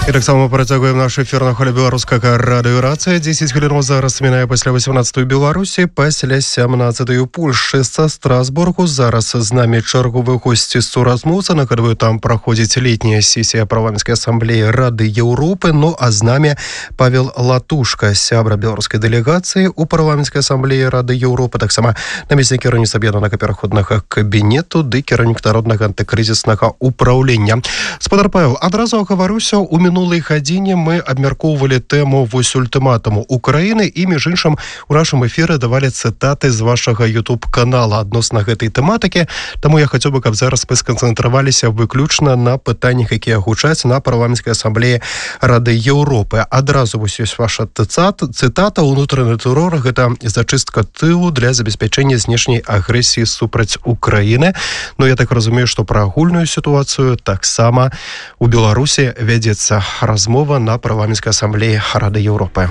І таксама працягваем наш эфір на хвалі беларускага радыёрацыя. 10 хвілінаў зараз мінае пасля 18-й Беларусі, пасля 17-й Польшчы са Страсбургу. Зараз з намі чарговы госці з суразмоўца. Нагадваю, там праходзіць летняя сесія парламенцкай асамблеі Рады Еўропы. Ну а з намі Павел Латушка, сябра беларускай дэлегацыі у парламенцкай асамблеі Рады Еўропы. Таксама намеснік кіраўніца аб'яднанага пераходнага кабінету ды кіраўнік народнага антыкрызіснага ўпраўлення. Спадар Павел, адразу гаваруся, у минулой гадзіне мы абмяркоўвалі тэму вось ультыматуму Украіны і, між іншым, у нашым эфіры давалі цытаты з вашага YouTube-канала адносна гэтай тэматыкі, таму я хацеў бы, каб зараз мы сканцэнтраваліся выключна на пытаннях, якія гучаць на парламенцкай асамблеі Рады Еўропы. Адразу вось ёсць ваша цытата: «Унутраны тэрор – гэта зачыстка тылу для забеспячэння знешняй агрэсіі супраць Украіны». Ну, я так разумею, што пра агульную сітуацыю таксама у Беларусі вядзецца размова на парламенцкай асамблеі Рады Еўропы.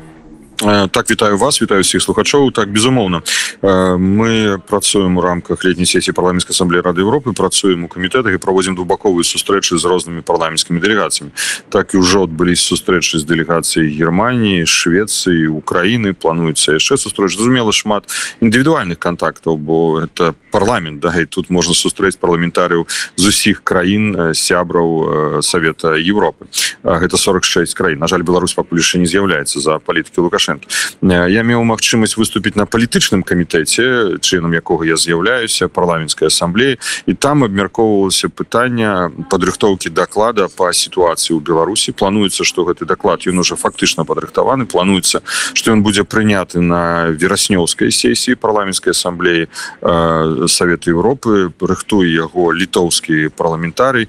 Так, вітаю вас, вітаю всіх слухачоў. Так, безумоўна, мы працуем у рамках летняй сесіі парламенцкай асамблеі Рады Еўропы, працуем у камітэтах і праводзім двухбаковыя сустрэчы з рознымі парламенцкімі дэлегацыямі. Так і ўжо адбыліся сустрэчы з дэлегацыяй Германіі, Швецыі, Украіны, плануецца яшчэ сустрэч. Зразумела, шмат індывідуальных контактаў, бо это парламент, да, і тут можна сустрэць парламентарыяў з усіх краін, сябраў Савета Еўропы. Гэта 46 краін. На жаль, Беларусь пакуль яшчэ не з'яўляецца за палітыкі Лукашенка. Я меў магчымасць выступіць на палітычным камітэце, членам якога я з'яўляюся, парламенцкай асамблеі, і там абмяркоўвалася пытанне падрыхтоўкі даклада па сітуацыі ў Беларусі. Плануецца, што гэты даклад, ён уже фактычна падрыхтаваны. Плануецца, што ён будзе прыняты на вераснёўскай сесіі парламенцкай асамблеі Савета Еўропы. Рыхтуе яго літоўскі парламентарый,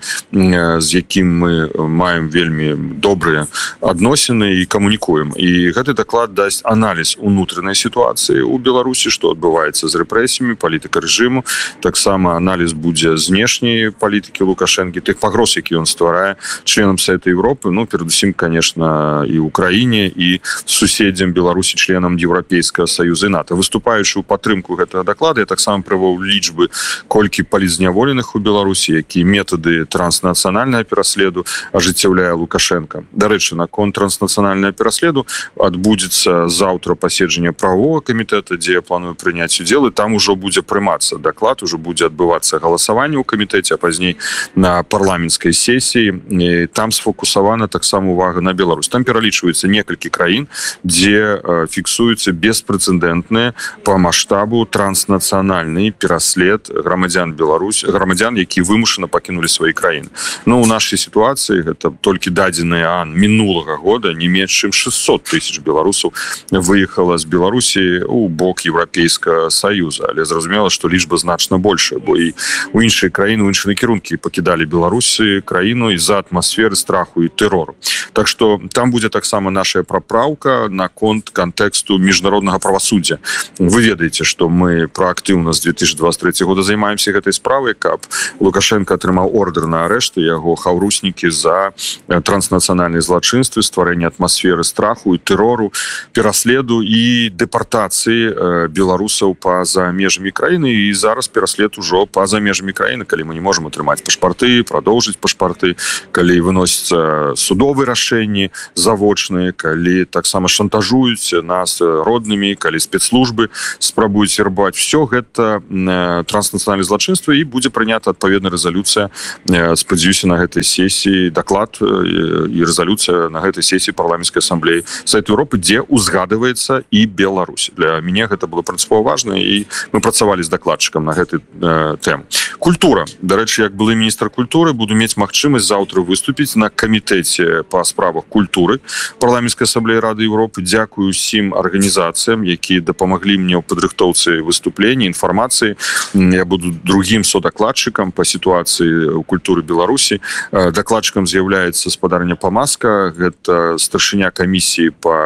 з якім мы маем вельмі добрыя адносіны і камунікуем. І гэты даклад дасць аналіз унутранай сітуацыі ў Беларусі, што адбываецца з рэпрэсіямі, палітыка рэжыму. Таксама аналіз будзе знешняй палітыкі Лукашэнкі, тых пагроз, які ён стварае членам Савета Еўропы, ну, перадусім, конечно, і Украіне, і суседзям Беларусі, членам Еўрапейскага Саюза і НАТО. Выступаючы ў падтрымку гэтага даклада, я таксама прывёў лічбы, колькі палітзняволеных у Беларусі, якія метады транснацыянальнага пераследу ажыццяўляе Лукашенко. Дарэчы, наконт транснацыянальнага пераследу адбудзецца заўтра паседжанне правового камітэта, дзе я планую прыняць удзел, і там ужо будзе прымацца даклад, ужо будзе адбывацца галасаванне ў камітэце, а пазней на парламенцкай сесіі. І там сфокусавана таксама увага на Беларусь. Там пералічваецца некалькі краін, дзе фіксуецца беспрэцэдэнтны па маштабу транснацыянальны пераслед грамадзян Беларусь, грамадзян, які вымушана пакінулі свае краіны. Ну, у нашай сітуацыі гэта толькі дадзеныя мінулага года не менш чым 600 тысяч беларусаў выехала з Беларусі у бок Еўрапейскага Саюза. Але зразумела, што лічба значна большая, бо і у іншыя краіны, у іншыя накірункі пакідалі Беларусі краіну з-за атмасферы страху і тэрору. Так што там будзе таксама наша прапраўка наконт кантэксту міжнароднага правасуддзя. Вы ведаеце, што мы праактыўна з 2023 года займаемся гэтай справай, каб Лукашенко атрымаў ордер на арышт, яго хаўруснікі за транснацыянальныя злачынствы, стварэнне атмасферы страху і тэрору, пераследу і дэпартацыі беларусаў па-за межамі краіны, і зараз пераслед ужо па-за межамі краіны, калі мы не можам атрымаць пашпарты, прадоўжыць пашпарты, калі выносяцца судовыя рашэнні завочныя, калі таксама шантажуюць нас роднымі, калі спецслужбы спрабуюць вербаваць. Все гэта транснацыянальнае злачынства, і будзе прынята адпаведная рэзалюцыя, спадзяюся, на гэтай сесіі, даклад і рэзалюцыя на гэтай сесіі парламенцкай асамблеі Савета Еўропы, дзе узгадываецца і Беларусь. Для мяне гэта было прынцыпова важна, і мы працавалі з дакладчыкам на гэты тэм. Культура. Дарэчы, як былы міністр культуры, буду мець магчымасць заўтра выступіць на камітэце па справах культуры парламенцкай асамблеі Рады Еўропы. Дзякую усім арганізацыям, якія дапамаглі мне ў падрыхтоўцы выступлення, інфармацыі. Я буду другім содакладчыкам па сітуацыі ў культуры Беларусі. Дакладчыкам з'яўляецца спадарня Памаска, гэта старшыня камісіі па пытаннях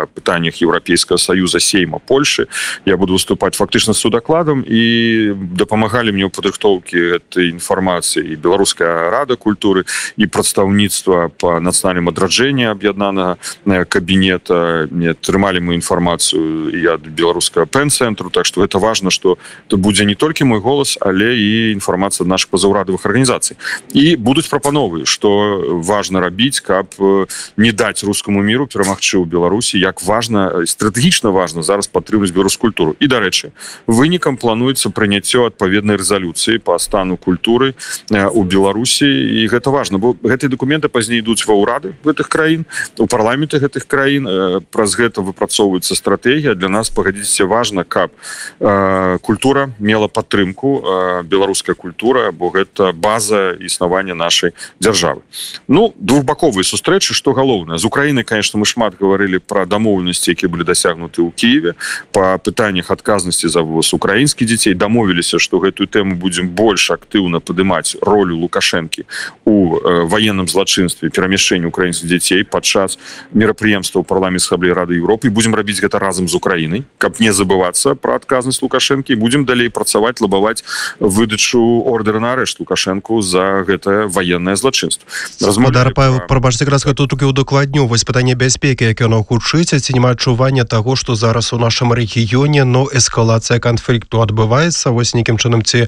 пытаннях Европейского Союза, Сейма, Польши. Я буду выступать фактично с судокладом, и дапамагали мне ў падрыхтоўкі этой информации и Белорусская рада культуры, и представництво по национальному адраджэння объединенного кабинета. Трымали мы информацию и от Белорусского пен-центру, так что это важно, что это будет не только мой голос, але и информация от наших позаўрадовых организаций. И будут прапановы, что важно рабіць, каб не дать русскому миру перамагчы ў Беларусі, як важно, стратегічна важно зараз падтрымаць беларускую культуру. И, дарэчы, вынікам плануецца прыняццё адпаведнай рэзалюцыі по стану культуры у Беларусі, и гэта важно, бо гэтыя документы пазней ідуць ва ўрады гэтых краін, у парламенты гэтых краін, праз гэта выпрацоўваецца стратегія. Для нас, пагадзіцеся, важно, каб культура мела падтрымку, беларуская культура, бо гэта база існавання нашай дзяржавы. Ну, двухбаковыя сустрэчы, што галоўнае. З Украінай, конечно, мы шмат гаварылі пра дамоўленасці, якія былі дасягнуты ў Киеве, па пытаннях адказнасці за вывоз украінскіх дзяцей. Дамовіліся, што гэтую тэму будзем больш актыўна падымаць ролю Лукашэнкі у ваенным злачынстве, перамяшчэнні украінскіх дзяцей падчас мерапрыемстваў парламенцкай асамблеі Рады Европы. Будзем рабіць гэта разам з Украінай, каб не забывацца пра адказнасць Лукашэнкі. Будзем далей працаваць, лабаваць выдачу ордера на арышт Лукашэнку за гэтае ваеннае злачынство. Гаспадар Павел, прабачце, якраз тут толькі удакладню, вось пытанне бяспекі, як яно гучыць, ці няма адчування таго, што зараз у нашым рэгіёне, эскалацыя канфлікту адбываецца, вось нейкім чынам, ці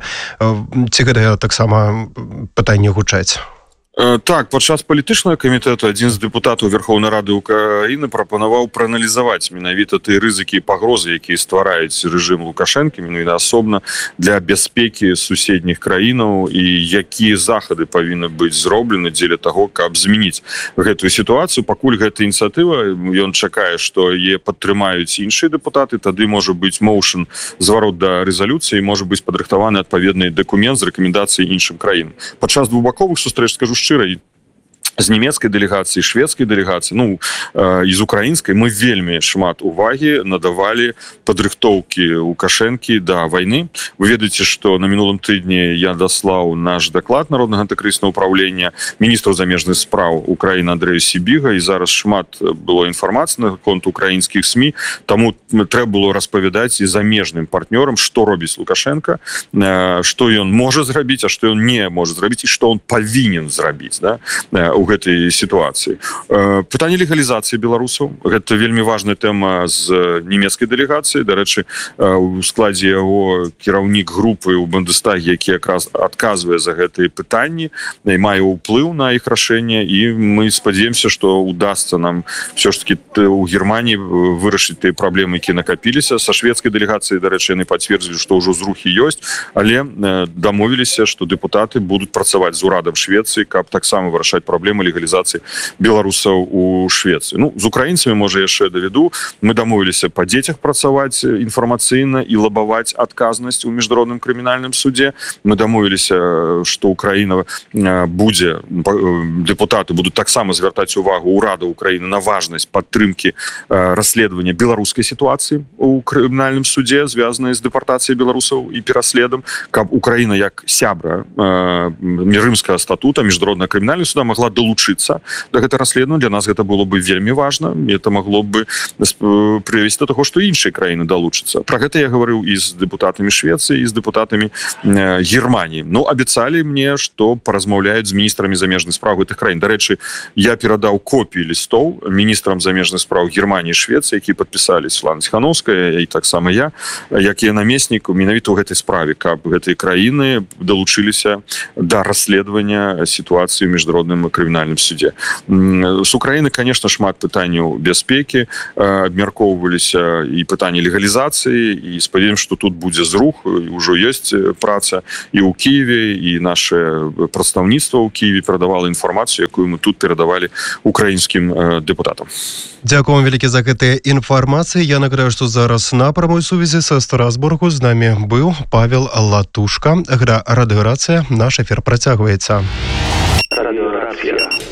гэта таксама пытанне гучаць? Так, падчас палітычнага камітэту адзін з дэпутатаў Верховнай Рады Украіны прапанаваў прааналізаваць менавіта тыя рызыкі і пагрозы, якія ствараюць рэжым Лукашэнкі, менавіта асобна для бяспекі суседніх краінаў, і якія захады павінны быць зроблены дзеля таго, каб змяніць гэтую сітуацыю. Пакуль гэта ініцыятыва, ён чакае, што яе падтрымаюць іншыя дэпутаты, тады можа быць моўшн зварот да рэзалюцыі, можа быць падрыхтаваны адпаведны дакумент з рэкамендацыяй іншым краінам. Падчас двухбаковых сустрэч, скажу шчыра, з нямецкай дэлегацыі, шведскай дэлегацыі, і з украінскай мы вельмі шмат увагі надавалі падрыхтоўкі Лукашэнкі да вайны. Вы ведаеце, што на мінулым тыдні я даслаў наш даклад Народнага антыкрызіснага ўпраўлення міністру замежных спраў Украіны Андрэю Сібіга, і зараз шмат было інфармацыі на конт украінскіх СМІ, таму трэба было распавядаць і замежным партнёрам, што робіць Лукашенко, што ён можа зрабіць, а што ён не можа зрабіць, і што он павінен зрабіць, у гэтай сітуацыі. Пытанне легалізацыі беларусаў. Гэта вельмі важная тэма з нямецкай дэлегацыі. Дарэчы, у складзе яго кіраўнік групы ў Бундестаге, які якраз адказвае за гэтыя пытанні, мае ўплыў на іх рашэнне, і мы спадзяемся, што удасца нам все ж таки у Германії вырашыць тыя праблемы, якія накапіліся. Са шведскай дэлегацыі, дарэчы, яны пацвердзілі, што ўжо зрухі ёсць, але дамовіліся, што дэпутаты будуць працаваць з урадам Швецыі, каб таксама вырашаць праблемы легалізацыі беларусаў у Швецыі. З украінцамі, можа, яшчэ даведу. Мы дамовіліся па дзецях працаваць інфармацыйна і лабаваць адказнасць у міжнародным крымінальным суде. Мы дамовіліся, што Украіна будзе, дэпутаты будуць таксама звяртаць увагу ўрада Украіны на важнасць падтрымкі расследавання беларускай сітуацыі у крымінальным суде, звязанай з дэпартацыяй беларусаў і пераследам, каб Украіна як сябра Рымскага статута, міжнароднага крымінальнага суда могла долучыцца да гэтага расследавання. Для нас гэта было бы вельмі важна, і это могло бы прывесці да таго, што іншыя краіны далучацца. Пра гэта я гаварыў і з дэпутатамі Швецыі, і з дэпутатамі Германіі. Абяцалі мне, што паразмаўляюць з міністрамі замежных спраў гэтых краін. Дарэчы, я перадаў копіі лістоў міністрам замежных спраў Германіі і Швецыі, якія падпісалі Святлана Ціхановская і таксама я, як я намеснік менавіта ў гэтай справе, каб гэтыя краіны далучыліся да расследавання сітуацыі ў міжнародным крымінальным суде. З Украіны, конечно, шмат пытанняў бяспекі, абмяркоўваліся і пытанні легалізацыі, і спадзяем, што тут будзе зрух, ўжо ёсць праца і ў Киеве, і наше прадстаўніцтва ў Киеве перадавала інфармацыю, якую мы тут перадавалі украінскім дэпутатам. Дзякуй вам вялікі за гэтыя інфармацыі. Я нагадаю, што зараз на прамой сувязі са Страсбургу з намі быў Павел Латушка. Радыёрацыя. Наш эфір працягваецца. Радиорация.